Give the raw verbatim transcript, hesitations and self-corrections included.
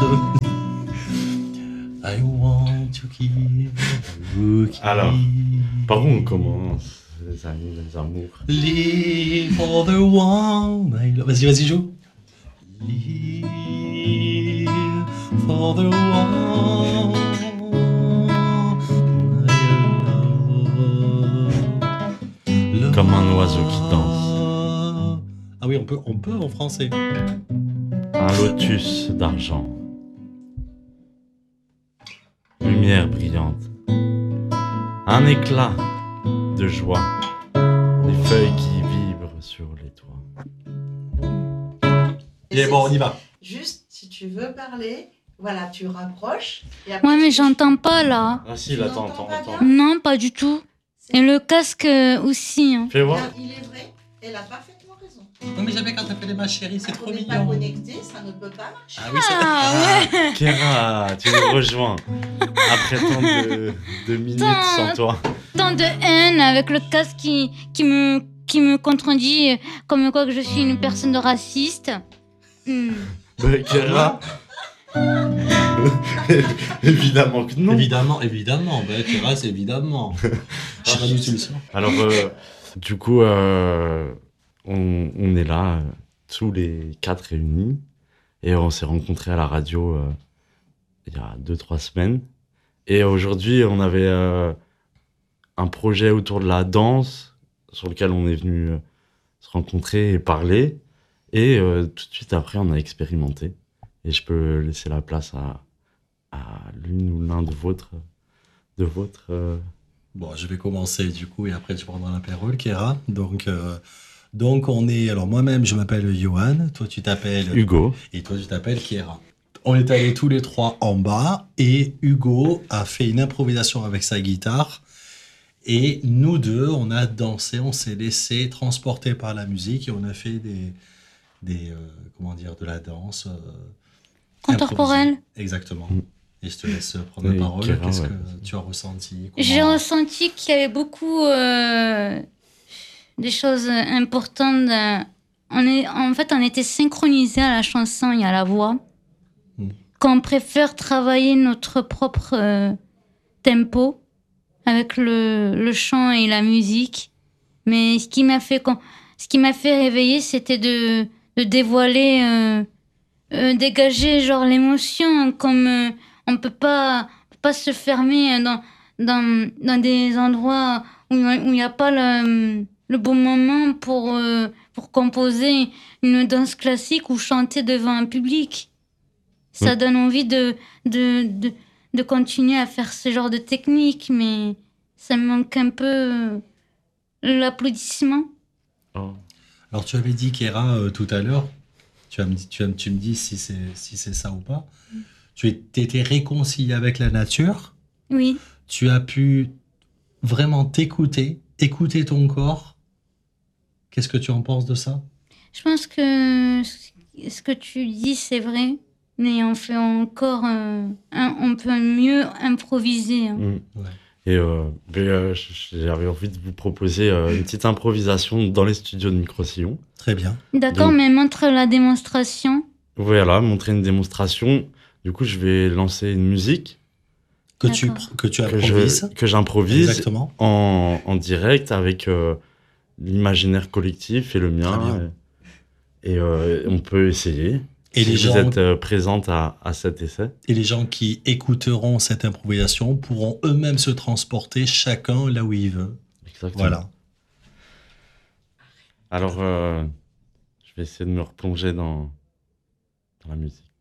I want to keep looking. Alors, par où on commence, les amis, les amours? Live for the one I love. Vas-y, vas-y, joue. Live for the one I love. Comme un oiseau qui danse. Ah oui, on peut, on peut en français. Un lotus d'argent. Lumière brillante. Un éclat de joie. Les feuilles qui vibrent sur les toits. Et bon, on y va. Juste, si tu veux parler, voilà, tu rapproches. Et après, Ouais, mais tu- j'entends pas là. Ah si, Tu là, n'entends attends, pas attends. bien Non, pas du tout. Et le casque euh, aussi. Hein. Fais voir. Là, il est vrai, elle a parfaitement raison. Non, mais jamais quand t'appelles ma chérie, c'est Quand trop on n'est pas mignon. connecté, ça ne peut pas marcher. Ah oui, c'est Ah ouais. Kéra, tu nous rejoins. Après tant de, de minutes Tant- sans toi. Tant de haine avec le casque qui, qui, me, qui me contredit euh, comme quoi que je suis une personne raciste. Hmm. Bah, Kéra. Évidemment que non. Évidemment, évidemment. Bah, terrasse, évidemment. Je sais pas d'où tu le sors. Alors, euh, du coup, euh, on, on est là, euh, tous les quatre réunis, et on s'est rencontrés à la radio euh, il y a deux, trois semaines. Et aujourd'hui, on avait euh, un projet autour de la danse, sur lequel on est venu euh, se rencontrer et parler. Et euh, tout de suite après, on a expérimenté. Et je peux laisser la place à, à l'une ou l'un de votre... De votre euh, Bon, je vais commencer du coup, et après tu prendras la parole, Kéra. Donc, euh, donc on est. Alors, moi-même, je m'appelle Johan. Toi, tu t'appelles. Hugo. Et toi, tu t'appelles Kéra. On est allés tous les trois en bas, et Hugo a fait une improvisation avec sa guitare. Et nous deux, on a dansé, on s'est laissé transporter par la musique, et on a fait des. des euh, comment dire, de la danse. Euh, Contemporaine. improvisée. Exactement. Mm. Et je te laisse prendre Oui, la parole. Kéra, Qu'est-ce ouais. que tu as ressenti? J'ai Comment- ressenti qu'il y avait beaucoup euh, des choses importantes. euh, On est, en fait, on était synchronisés à la chanson et à la voix. Mm. Qu'on préfère travailler notre propre euh, tempo avec le, le chant et la musique. Mais ce qui m'a fait, con- ce qui m'a fait réveiller, c'était de, de dévoiler, euh, euh, dégager genre l'émotion, comme euh, on peut pas, on peut pas se fermer dans, dans, dans des endroits où il n'y a pas le, le bon moment pour, euh, pour composer une danse classique ou chanter devant un public. Ça Mm. donne envie de, de, de, de continuer à faire ce genre de technique, mais ça me manque un peu euh, l'applaudissement. Oh. Alors, tu avais dit, Kéra, euh, tout à l'heure, tu, vas me di- tu, vas me- tu me dis si c'est si c'est ça ou pas. Tu étais réconcilié avec la nature. Oui. Tu as pu vraiment t'écouter, écouter ton corps. Qu'est-ce que tu en penses de ça? Je pense que ce que tu dis, c'est vrai, mais on fait encore, euh, un- on peut mieux improviser. hein. Mm. Ouais. Et euh, mais, euh, j'avais envie de vous proposer euh, une petite improvisation dans les studios de Micro-Sillon. Très bien. D'accord, Donc- mais montre la démonstration. Voilà, montrer une démonstration. Du coup, je vais lancer une musique Que tu, D'accord. pr- que tu que improvises. je- que j'improvise Exactement. en, en direct avec euh, l'imaginaire collectif et le Très mien. bien. Et, et, euh, on peut essayer. Et si les, vous gens, êtes euh, présente à, à cet essai. et les gens qui écouteront cette improvisation pourront eux-mêmes se transporter chacun là où ils veulent. Exactement. Voilà. Alors, euh, je vais essayer de me replonger dans, dans la musique.